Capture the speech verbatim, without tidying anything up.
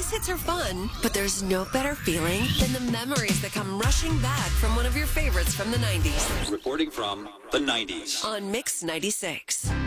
Greatest hits are fun, but there's no better feeling than the memories that come rushing back from one of your favorites from the nineties. Reporting from the nineties. On Mix ninety-six.